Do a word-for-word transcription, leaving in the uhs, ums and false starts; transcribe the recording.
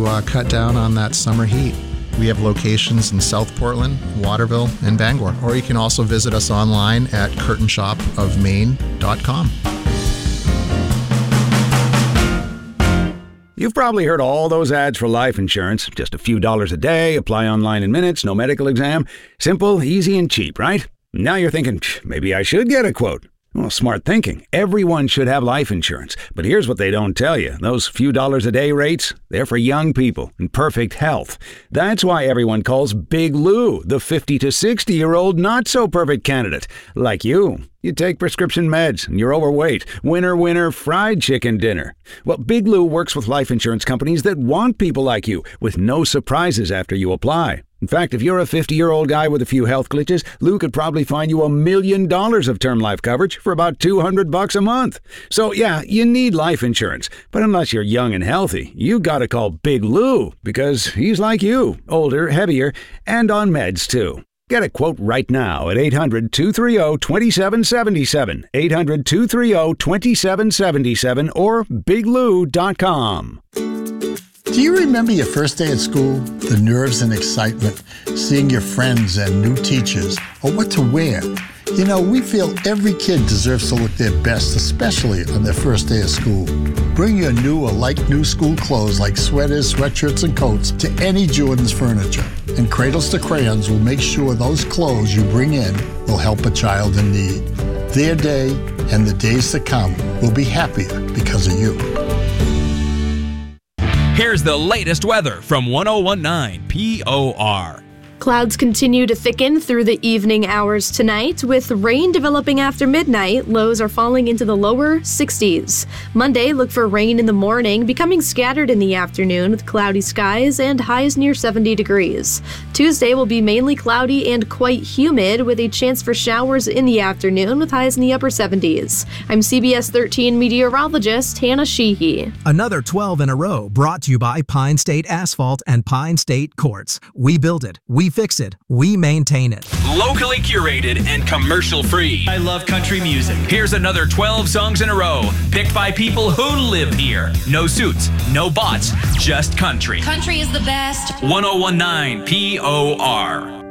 to uh, cut down on that summer heat. We have locations in South Portland, Waterville, and Bangor. Or you can also visit us online at curtain shop of maine dot com. You've probably heard all those ads for life insurance. Just a few dollars a day, apply online in minutes, no medical exam. Simple, easy, and cheap, right? Now you're thinking, maybe I should get a quote. Well, smart thinking. Everyone should have life insurance. But here's what they don't tell you. Those few dollars a day rates, they're for young people in perfect health. That's why everyone calls Big Lou the fifty to sixty-year-old not-so-perfect candidate. Like you. You take prescription meds and you're overweight. Winner, winner, fried chicken dinner. Well, Big Lou works with life insurance companies that want people like you with no surprises after you apply. In fact, if you're a fifty-year-old guy with a few health glitches, Lou could probably find you a million dollars of term life coverage for about two hundred bucks a month. So yeah, you need life insurance. But unless you're young and healthy, you gotta call Big Lou because he's like you, older, heavier, and on meds too. Get a quote right now at eight hundred, two three zero, two seven seven seven, eight hundred, two three zero, two seven seven seven, or big lou dot com. Do you remember your first day at school? The nerves and excitement, seeing your friends and new teachers, or what to wear? You know, we feel every kid deserves to look their best, especially on their first day of school. Bring your new or like new school clothes like sweaters, sweatshirts, and coats to any Jordan's Furniture. And Cradles to Crayons will make sure those clothes you bring in will help a child in need. Their day and the days to come will be happier because of you. Here's the latest weather from one oh one point nine P O R. Clouds continue to thicken through the evening hours tonight, with rain developing after midnight. Lows are falling into the lower sixties. Monday, look for rain in the morning, becoming scattered in the afternoon with cloudy skies and highs near seventy degrees. Tuesday will be mainly cloudy and quite humid, with a chance for showers in the afternoon with highs in the upper seventies. I'm C B S thirteen meteorologist Hannah Sheehy. Another twelve in a row brought to you by Pine State Asphalt and Pine State Quartz. We build it. We fix it. We maintain it. Locally curated and commercial free. I love country music. Here's another twelve songs in a row, picked by people who live here. No suits, no bots, just country. Country is the best. one oh one point nine P O R.